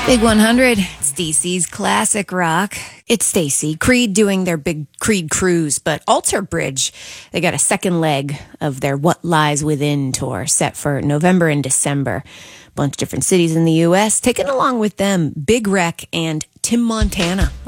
Big 100, it's DC's classic rock. It's Stacy. Creed doing their big Creed cruise, but Alter Bridge, they got a second leg of their What Lies Within tour set for November and December. Bunch of different cities in the U.S. Taking along with them Big Wreck and Tim Montana.